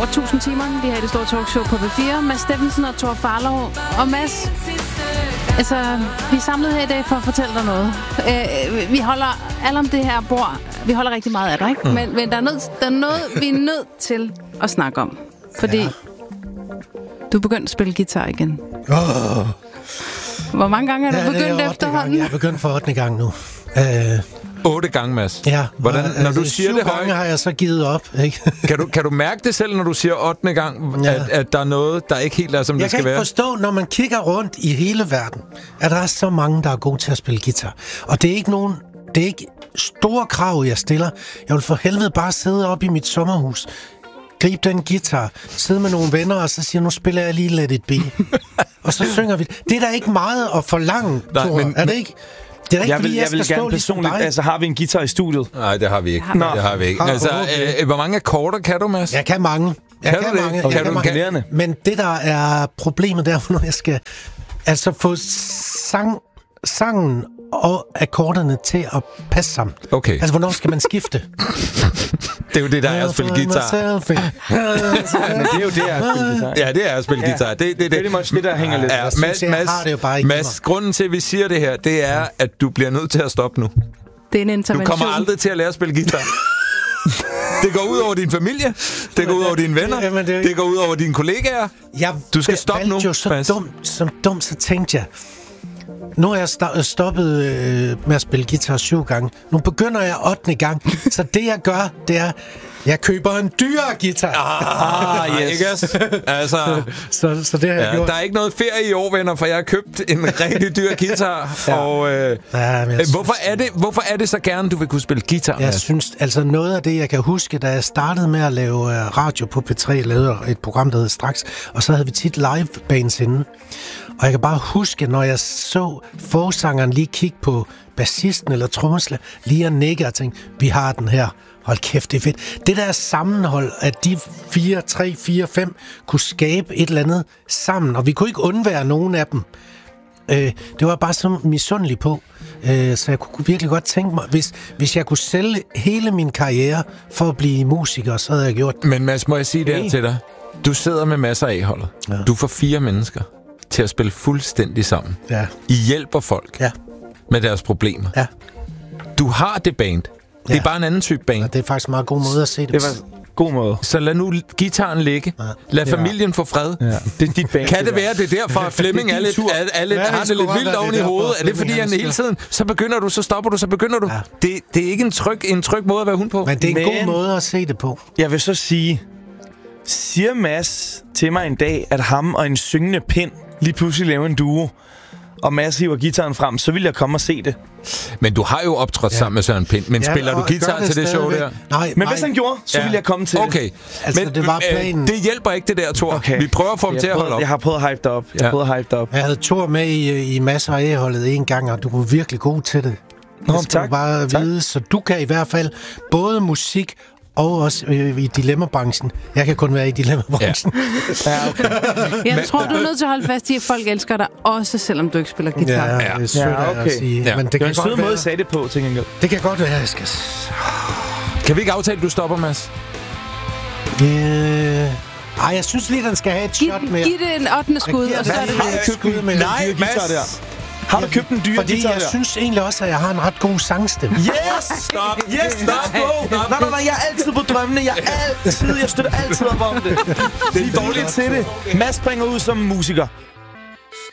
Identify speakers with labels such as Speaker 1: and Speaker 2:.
Speaker 1: over 1000 timer. Vi har det store talkshow på B4. Mads Steffensen og Thor Farlov. Og Mads, altså, vi er samlet her i dag for at fortælle dig noget. Vi holder alle om det her bord. Vi holder rigtig meget af dig, ikke? Men der er noget, vi er nødt til at snakke om. Fordi du er begyndt at spille guitar igen. Hvor mange gange er du begyndt efterhånden?
Speaker 2: Jeg er begyndt for 8. gang nu.
Speaker 3: 8 gange, Mads.
Speaker 2: Ja.
Speaker 3: Hvordan, når du siger det højt,
Speaker 2: gange har jeg så givet op, ikke?
Speaker 3: Kan du mærke det selv, når du siger 8. gang, at der er noget, der ikke helt er, som det skal være?
Speaker 2: Jeg kan ikke forstå, når man kigger rundt i hele verden, at der er så mange, der er gode til at spille guitar. Og det er ikke store krav, jeg stiller. Jeg vil for helvede bare sidde op i mit sommerhus, gribe den guitar, sidde med nogle venner, og så siger nu spiller jeg lige Let It Be. Og så synger vi. Det er da ikke meget at forlange, Thor. Er det ikke? Det er ikke, fordi jeg vil gerne personligt...
Speaker 4: Altså, har vi en guitar i studiet?
Speaker 3: Nej, det har vi ikke. Det har vi ikke. Altså, hvor mange akkorder kan du, Mads?
Speaker 2: Jeg kan mange. Jeg kan mange. Men det, der er problemet der, når jeg skal altså få sangen og akkorderne til at passe sammen.
Speaker 3: Okay.
Speaker 2: Altså, hvornår skal man skifte?
Speaker 3: Det er jo det, der er at spille guitar.
Speaker 4: Men det er jo det, jeg er at spille guitar.
Speaker 3: Ja, det er at spille guitar. Det er det, der hænger lidt. Ja, Mads, grunden til, at vi siger det her, det er, at du bliver nødt til at stoppe nu.
Speaker 1: Det er en intervention.
Speaker 3: Du kommer aldrig til at lære at spille guitar. Det går ud over din familie. Det går ud over dine venner. Det går ud over dine kollegaer. Du skal stoppe nu.
Speaker 2: Så dumt, så tænkte jeg, nu har jeg stoppet med at spille guitar 7 gange. Nu begynder jeg 8. gang. Så det, jeg gør, det er, jeg køber en dyrere guitar.
Speaker 3: Yes. Altså,
Speaker 2: så det har jeg gjort.
Speaker 3: Der er ikke noget ferie i år, venner, for jeg har købt en rigtig dyr guitar. Og hvorfor er det så gerne, du vil kunne spille guitar?
Speaker 2: Jeg synes, altså noget af det, jeg kan huske, da jeg startede med at lave radio på P3, lavede et program, der hed Straks, og så havde vi tit live-bands inde. Og jeg kan bare huske, når jeg så forsangeren lige kigge på bassisten eller trommeslager, lige at nikke og tænke, vi har den her. Hold kæft, det er fedt. Det der sammenhold, at de 3, 4, 5 kunne skabe et eller andet sammen, og vi kunne ikke undvære nogen af dem. Det var bare så misundelig på. Så jeg kunne virkelig godt tænke mig, hvis jeg kunne sælge hele min karriere for at blive musiker, så havde jeg gjort det.
Speaker 3: Men Mads, må jeg sige det her til dig? Du sidder med masser af holdet. Ja. Du får 4 mennesker til at spille fuldstændig sammen.
Speaker 2: Ja.
Speaker 3: I hjælper folk med deres problemer.
Speaker 2: Ja.
Speaker 3: Du har det band. Det er bare en anden type band.
Speaker 2: Ja, det er faktisk en meget god måde at se det.
Speaker 4: Det var god måde.
Speaker 3: Så lad nu gitaren ligge. Ja. Lad familien få fred. Ja.
Speaker 4: Det er dit band.
Speaker 3: Kan det være, det er derfor, at Flemming har det lidt vildt oven i hovedet? Er det fordi, han hele tiden, så begynder du, så stopper du, så begynder du? Ja. Det er ikke en tryg måde at være hund på.
Speaker 2: Men det er en god måde at se det på.
Speaker 4: Jeg vil så sige, siger Mads til mig en dag, at ham og en syngende pind lige pludselig laver en duo, og Mads hiver gitaren frem, så vil jeg komme og se det.
Speaker 3: Men du har jo optrådt sammen med Søren Pind. Men spiller du guitar til det show der?
Speaker 4: Men hvis han gjorde, så vil jeg komme til
Speaker 3: det.
Speaker 2: Altså, men det var planen.
Speaker 3: Det hjælper ikke det der, Thor. Okay. Vi prøver at få ham til at holde op.
Speaker 4: Jeg har prøvet at hype det op.
Speaker 2: Jeg havde Thor med i masser af A-holdet en gang, og du var virkelig god til det. Det skal du bare vide. Så du kan i hvert fald både musik og også i dilemmabranchen. Jeg kan kun være i dilemmabranchen.
Speaker 4: Ja, okay.
Speaker 1: Jeg tror, du er nødt til at holde fast i, at folk elsker dig, også selvom du ikke spiller guitar.
Speaker 2: Ja, det er sødt at sige.
Speaker 4: Ja. Men det kan en sød måde at sige det på, tænker jeg.
Speaker 2: Det kan godt være, jeg skal...
Speaker 3: Kan vi ikke aftale, at du stopper, Mads?
Speaker 2: Jeg synes lige, den skal have et shot mere.
Speaker 1: Giv det en 8. skud, og så er det
Speaker 2: skud med.
Speaker 3: Nej, Mads!
Speaker 4: Har du købt en dyre
Speaker 2: fordi
Speaker 4: guitar
Speaker 2: jeg synes egentlig også, at jeg har en ret god sangstemme.
Speaker 4: Stop, go! Nej, jeg er altid på drømmene. Jeg støtter altid op om det. Det er dårligt til det. Mads springer ud som musiker.